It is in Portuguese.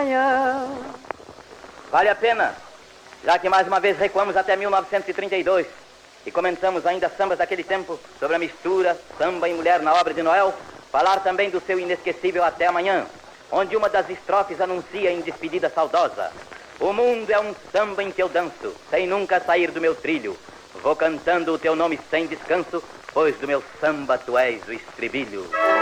manhã. Vale a pena, já que mais uma vez recuamos até 1932 e comentamos ainda sambas daquele tempo sobre a mistura, samba e mulher na obra de Noel, falar também do seu inesquecível Até Amanhã, onde uma das estrofes anuncia em despedida saudosa: o mundo é um samba em que eu danço, sem nunca sair do meu trilho. Vou cantando o teu nome sem descanso, pois do meu samba tu és o estribilho.